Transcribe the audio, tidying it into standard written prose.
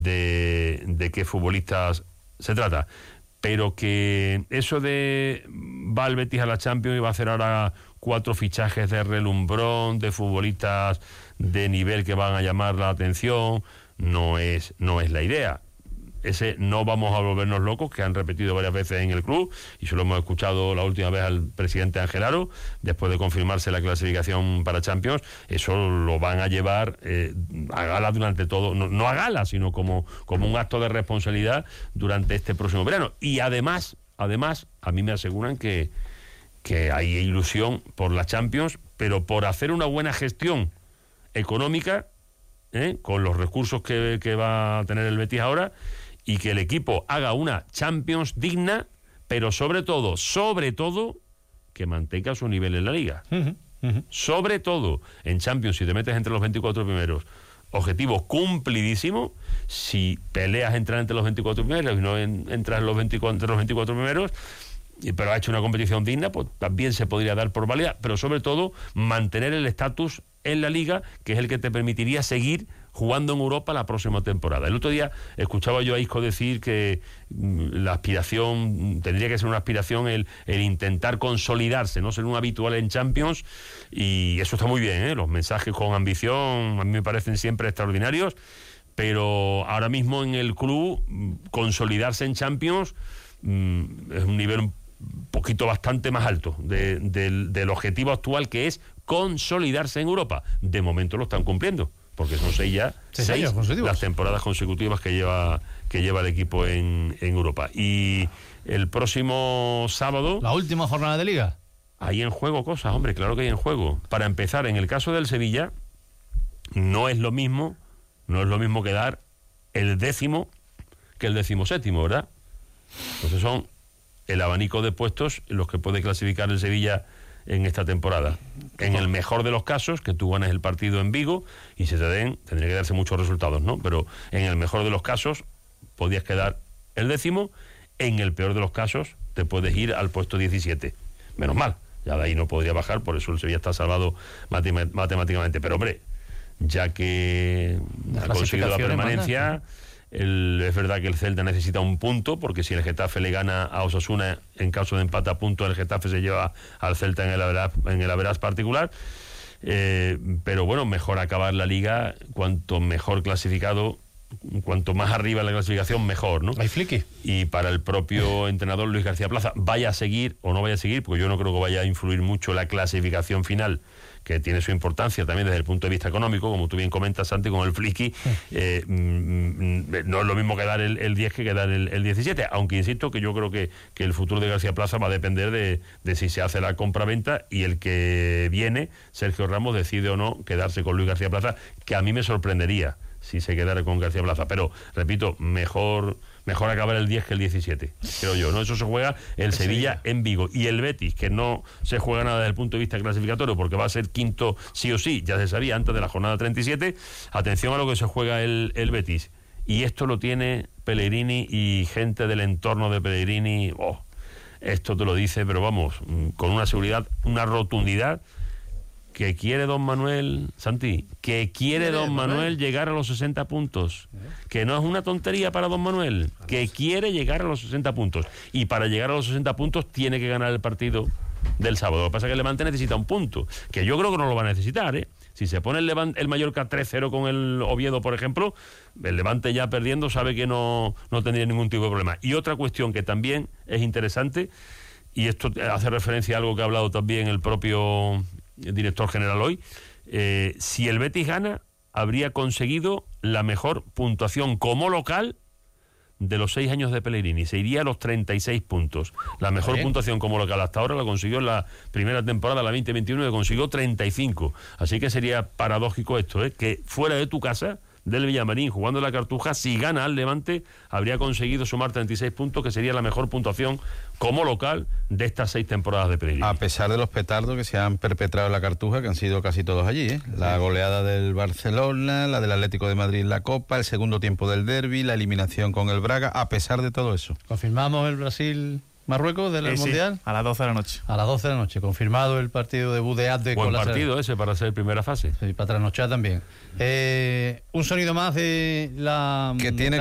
de qué futbolistas se trata. Pero que eso de va el Betis a la Champions y va a hacer ahora 4 fichajes de relumbrón, de futbolistas de nivel que van a llamar la atención, no es la idea. Ese no vamos a volvernos locos, que han repetido varias veces en el club, y solo hemos escuchado la última vez al presidente Angelaro, después de confirmarse la clasificación para Champions. Eso lo van a llevar a gala durante todo, no a gala, sino como un acto de responsabilidad durante este próximo verano. Y además, a mí me aseguran que hay ilusión por la Champions, pero por hacer una buena gestión económica, con los recursos que va a tener el Betis ahora, y que el equipo haga una Champions digna, pero sobre todo, que mantenga su nivel en la Liga. Sobre todo, en Champions, si te metes entre los 24 primeros, objetivo cumplidísimo. Si peleas entrar entre los 24 primeros y no entras entre los 24 primeros, pero ha hecho una competición digna, pues también se podría dar por válida, pero sobre todo mantener el estatus en la Liga, que es el que te permitiría seguir jugando en Europa la próxima temporada. El otro día escuchaba yo a Isco decir que la aspiración, tendría que ser una aspiración el intentar consolidarse, no ser un habitual en Champions, y eso está muy bien, los mensajes con ambición a mí me parecen siempre extraordinarios, pero ahora mismo en el club consolidarse en Champions es un nivel un poquito bastante más alto del objetivo actual, que es consolidarse en Europa. De momento lo están cumpliendo, porque son 6 las temporadas consecutivas que lleva el equipo en Europa. Y el próximo sábado, la última jornada de Liga, hay en juego cosas, hombre, claro que hay en juego. Para empezar, en el caso del Sevilla, no es lo mismo quedar el 10º que el 17º, ¿verdad? Entonces son el abanico de puestos en los que puede clasificar el Sevilla en esta temporada. En el mejor de los casos, que tú ganes el partido en Vigo y se te den, tendría que darse muchos resultados, ¿no? Pero en el mejor de los casos podías quedar el 10º, en el peor de los casos te puedes ir al puesto 17. Menos mal, ya de ahí no podría bajar, por eso el Sevilla está salvado matemáticamente. Pero hombre, ya que ha conseguido la permanencia, es verdad que el Celta necesita un punto, porque si el Getafe le gana a Osasuna, en caso de empate a punto, el Getafe se lleva al Celta en el average particular, pero bueno, mejor acabar la Liga, cuanto mejor clasificado, cuanto más arriba la clasificación, mejor, ¿no? Hay fliqui. Y para el propio entrenador Luis García Plaza, vaya a seguir o no vaya a seguir, porque yo no creo que vaya a influir mucho la clasificación final, que tiene su importancia también desde el punto de vista económico, como tú bien comentas, Santi, con el fliqui, no es lo mismo quedar el 10 que quedar el 17, aunque insisto que yo creo que el futuro de García Plaza va a depender de si se hace la compraventa y el que viene, Sergio Ramos, decide o no quedarse con Luis García Plaza, que a mí me sorprendería si se quedara con García Plaza, pero repito, mejor acabar el 10 que el 17, creo yo, ¿no? Eso se juega el Sevilla en Vigo, y el Betis, que no se juega nada desde el punto de vista clasificatorio, porque va a ser quinto sí o sí, ya se sabía antes de la jornada 37, atención a lo que se juega el Betis, y esto lo tiene Pellegrini y gente del entorno de Pellegrini, esto te lo dice, pero vamos, con una seguridad, una rotundidad, que quiere don Manuel, Santi, que quiere don Manuel llegar a los 60 puntos, que no es una tontería para don Manuel, que quiere llegar a los 60 puntos, y para llegar a los 60 puntos tiene que ganar el partido del sábado. Lo que pasa es que el Levante necesita un punto, que yo creo que no lo va a necesitar, Si se pone el Mallorca 3-0 con el Oviedo, por ejemplo, el Levante ya perdiendo sabe que no tendría ningún tipo de problema. Y otra cuestión que también es interesante, y esto hace referencia a algo que ha hablado también el propio director general hoy, si el Betis gana, habría conseguido la mejor puntuación como local de los 6 años de Pellegrini, se iría a los 36 puntos. La mejor puntuación como local hasta ahora la consiguió en la primera temporada, la 2021, que consiguió 35. Así que sería paradójico esto, que fuera de tu casa, del Villamarín, jugando la Cartuja, si gana al Levante, habría conseguido sumar 36 puntos, que sería la mejor puntuación como local de estas 6 temporadas de Pellegrini. A pesar de los petardos que se han perpetrado en la Cartuja, que han sido casi todos allí, La goleada del Barcelona, la del Atlético de Madrid en la Copa, el segundo tiempo del derbi, la eliminación con el Braga, a pesar de todo eso. ¿Confirmamos el Brasil Marruecos del Mundial? Sí, a las 12 de la noche. A las 12 de la noche, confirmado el partido debut de Abde. Buen partido ese para ser primera fase. Sí, para trasnochar también. Un sonido más de la... Que tiene